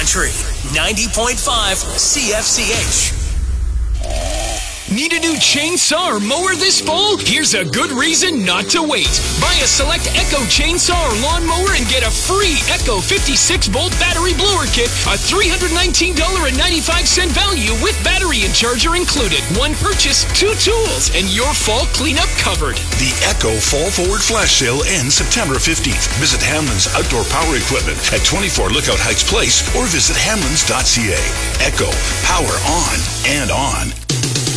Tree, 90.5 CFCH. Need a new chainsaw or mower this fall? Here's a good reason not to wait. Buy a select Echo chainsaw or lawnmower and get a free Echo 56-volt battery blower kit, a $319.95 value with battery and charger included. One purchase, 2 tools, and your fall cleanup covered. The Echo Fall Forward Flash Sale ends September 15th. Visit Hamlin's Outdoor Power Equipment at 24 Lookout Heights Place or visit hamlins.ca. Echo, power on and on.